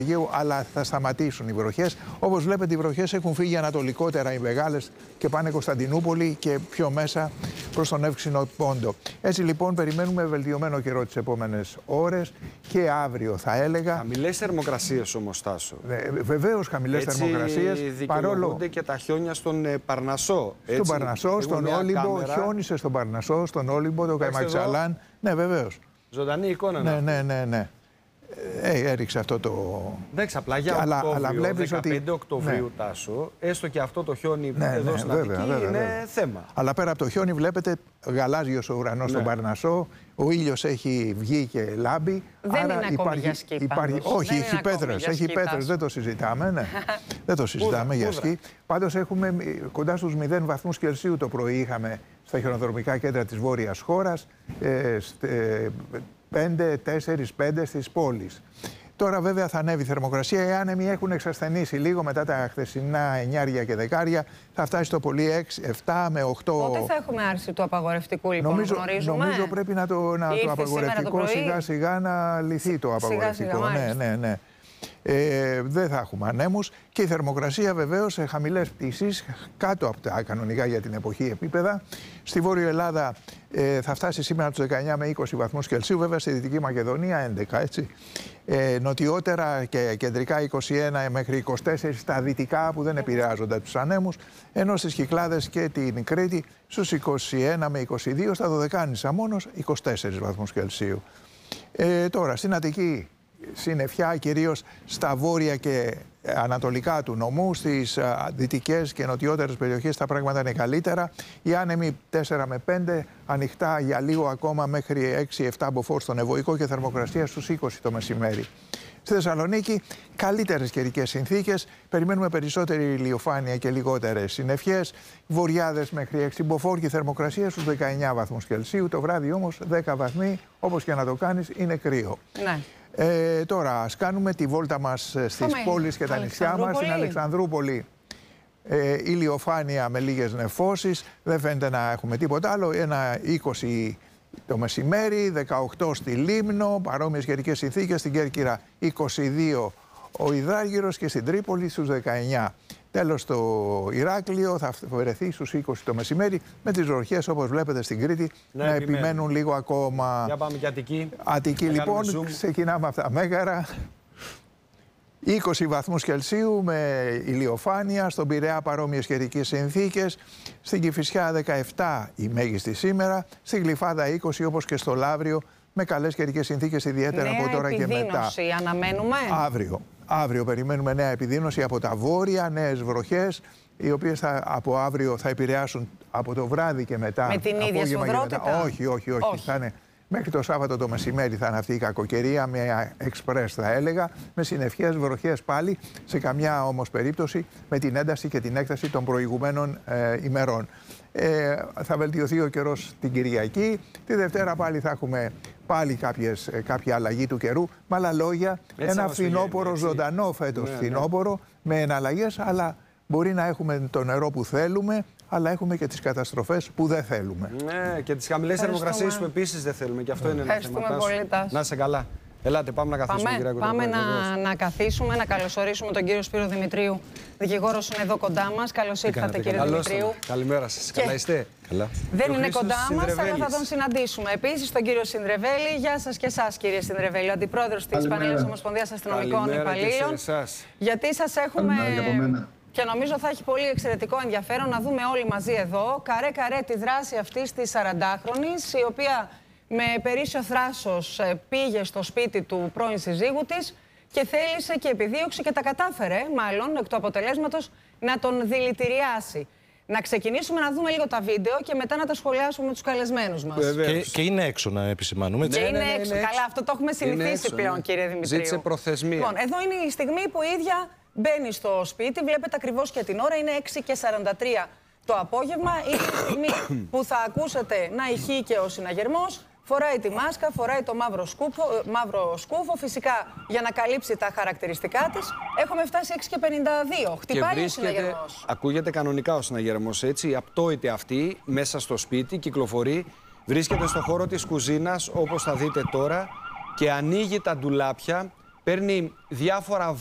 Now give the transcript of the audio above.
Αλλά θα σταματήσουν οι βροχές. Όπως βλέπετε, οι βροχές έχουν φύγει ανατολικότερα οι μεγάλες και πάνε Κωνσταντινούπολη και πιο μέσα προς τον Εύξηνο Πόντο. Έτσι λοιπόν περιμένουμε βελτιωμένο καιρό τις επόμενες ώρες και αύριο θα έλεγα. Χαμηλές θερμοκρασίες όμως, Τάσο. Βεβαίως χαμηλές θερμοκρασίες. Παρόλο και τα χιόνια στον Παρνασσό. Στον Παρνασσό, στον Όλυμπο, χιόνισε στον Παρνασσό, στον Όλυμπο, το Καϊμαξαλάν. Ναι, βεβαίως. Ζωντανή εικόνα. Ναι. Έριξε αυτό το. Εντάξει, απλά για Οκτώβριο, 15 Οκτωβρίου, Τάσο, έστω και αυτό το χιόνι εδώ στην Αττική είναι θέμα. Αλλά πέρα από το χιόνι, βλέπετε γαλάζιος ο ουρανός στον Παρνασσό, ο ήλιος έχει βγει και λάμπει. Δεν είναι ακόμη για σκι. Όχι, έχει πέτρες, δεν το συζητάμε. Ναι. Δεν το συζητάμε για σκι. Πάντως έχουμε κοντά στους 0 βαθμούς Κελσίου το πρωί είχαμε στα χιονοδρομικά κέντρα της βόρειας χώρας. 5 στις πόλεις. Τώρα βέβαια θα ανέβει η θερμοκρασία. Οι άνεμοι έχουν εξασθενήσει λίγο μετά τα χθεσινά εννιάρια και δεκάρια. Θα φτάσει στο πολύ 7 με 8. Πότε θα έχουμε άρση του απαγορευτικού, λοιπόν, νομίζω πρέπει να το απαγορευτικό σιγά σιγά να λυθεί το απαγορευτικό. Ναι. Δεν θα έχουμε ανέμους και η θερμοκρασία βεβαίως σε χαμηλές πτήσεις, κάτω από τα κανονικά για την εποχή επίπεδα. Στη Βόρεια Ελλάδα θα φτάσει σήμερα τους 19 με 20 βαθμούς Κελσίου, βέβαια στη Δυτική Μακεδονία 11, έτσι. Νοτιότερα και κεντρικά 21 μέχρι 24 στα δυτικά που δεν επηρεάζονται τους ανέμους, ενώ στις Κυκλάδες και την Κρήτη στους 21 με 22, στα Δωδεκάνησα μόνος 24 βαθμούς Κελσίου. Τώρα στην Αττική συννεφιά κυρίως στα βόρεια και ανατολικά του νομού, στις δυτικές και νοτιότερες περιοχές τα πράγματα είναι καλύτερα. Οι άνεμοι 4 με 5, ανοιχτά για λίγο ακόμα μέχρι 6-7 μποφόρ στον Ευωικό και θερμοκρασία στους 20 το μεσημέρι. Στη Θεσσαλονίκη καλύτερες καιρικές συνθήκες, περιμένουμε περισσότερη ηλιοφάνεια και λιγότερες συννεφιές. Βοριάδες μέχρι 6 μποφόρ και θερμοκρασία στους 19 βαθμούς Κελσίου. Το βράδυ όμως 10 βαθμοί, όπως και να το κάνεις, είναι κρύο. Ναι. Τώρα ας κάνουμε τη βόλτα μας στις πόλεις και τα νησιά μας. Στην Αλεξανδρούπολη ηλιοφάνεια με λίγες νεφώσεις, δεν φαίνεται να έχουμε τίποτα άλλο. Ένα 20 το μεσημέρι, 18 στη Λίμνο, παρόμοιες καιρικές συνθήκες. Στην Κέρκυρα 22 ο Ιδράργυρος και στην Τρίπολη στους 19. Τέλος το Ηράκλειο θα βρεθεί στους 20 το μεσημέρι, με τις βροχές όπως βλέπετε στην Κρήτη να επιμένουν λίγο ακόμα. Για πάμε και Αττική. Αττική λοιπόν, ξεκινάμε από τα Μέγαρα. 20 βαθμούς Κελσίου με ηλιοφάνεια, στον Πειραιά παρόμοιες καιρικές συνθήκες, στην Κηφισιά 17 η μέγιστη σήμερα, στην Γλυφάδα 20 όπως και στο Λαύριο με καλές καιρικές συνθήκες ιδιαίτερα από τώρα και μετά. Αναμένουμε. Αύριο περιμένουμε νέα επιδείνωση από τα βόρεια, νέες βροχές, οι οποίες από αύριο θα επηρεάσουν από το βράδυ και μετά. Με την ίδια σφοδρότητα. Όχι. Θα είναι μέχρι το Σάββατο το μεσημέρι θα είναι αυτή η κακοκαιρία, μια εξπρές θα έλεγα, με συννεφιές βροχές πάλι, σε καμιά όμως περίπτωση με την ένταση και την έκταση των προηγουμένων ημερών. Θα βελτιωθεί ο καιρός την Κυριακή, τη Δευτέρα πάλι θα έχουμε κάποια αλλαγή του καιρού. Με άλλα λόγια, ένα φθινόπωρο ζωντανό φέτος, φθινόπωρο με εναλλαγές, αλλά μπορεί να έχουμε το νερό που θέλουμε, αλλά έχουμε και τις καταστροφές που δεν θέλουμε. Ναι, και τις χαμηλές θερμοκρασίες που επίσης δεν θέλουμε. Και αυτό είναι ένα θέμα. Να είσαι καλά. Ελάτε, πάμε να καθίσουμε, κυρία Κουρακοπούλου. Πάμε να καθίσουμε, να καλωσορίσουμε τον κύριο Σπύρο Δημητρίου. Δικηγόρος είναι εδώ κοντά μας. Καλώς ήρθατε, κύριε Δημητρίου. Καλημέρα σας. Καλά είστε? Καλά. Δεν είναι κοντά μας, αλλά θα τον συναντήσουμε. Επίσης, τον κύριο Συνδρεβέλη. Γεια σας και εσάς, κύριε Συνδρεβέλη, ο αντιπρόεδρος της Πανελλήνιας Ομοσπονδίας Αστυνομικών Υπαλλήλων. Γιατί σας έχουμε. Και νομίζω θα έχει πολύ εξαιρετικό ενδιαφέρον να δούμε όλοι μαζί εδώ, καρέ-καρέ, τη δράση αυτής της 40χρονης, η οποία με περίσσιο θράσος πήγε στο σπίτι του πρώην συζύγου της και θέλησε και επιδίωξε και τα κατάφερε, μάλλον, εκ του αποτελέσματος, να τον δηλητηριάσει. Να ξεκινήσουμε να δούμε λίγο τα βίντεο και μετά να τα σχολιάσουμε με τους καλεσμένους μας. Και είναι έξω, να επισημάνουμε. Και είναι έξω. Καλά, αυτό το έχουμε συνηθίσει πλέον, κύριε Δημητρίου. Ζήτησε προθεσμία. Λοιπόν, εδώ είναι η στιγμή που η ίδια μπαίνει στο σπίτι, βλέπετε ακριβώς και την ώρα, είναι 6:43 το απόγευμα. Είναι η στιγμή που θα ακούσετε να ηχεί και ο συναγερμός. Φοράει τη μάσκα, φοράει το μαύρο σκούφο, φυσικά για να καλύψει τα χαρακτηριστικά της. Έχουμε φτάσει 6:52. Χτυπάει ο συναγερμός. Ακούγεται κανονικά ο συναγερμός, έτσι. Απτόεται αυτή μέσα στο σπίτι, κυκλοφορεί. Βρίσκεται στο χώρο της κουζίνας, όπως θα δείτε τώρα, και ανοίγει τα ντουλάπια παίρνει διάφορα